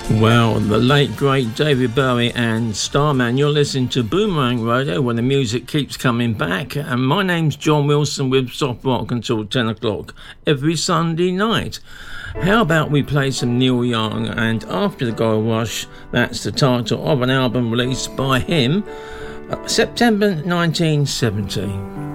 Well, the late great David Bowie and Starman. You're listening to Boomerang Radio when the music keeps coming back. And my name's John Wilson with Soft Rock until 10 o'clock every Sunday night. How about we play some Neil Young and After the Gold Rush? That's the title of an album released by him September 1970.